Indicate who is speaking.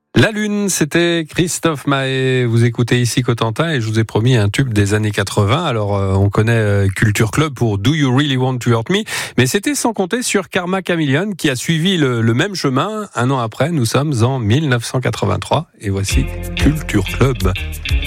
Speaker 1: La Lune, c'était Christophe Maé. Vous écoutez ici Cotentin et je vous ai promis un tube des années 80. Alors, on connaît Culture Club pour Do You Really Want to Hurt Me? Mais c'était sans compter sur Karma Chameleon qui a suivi le même chemin. Un an après, nous sommes en 1983 et voici Culture Club.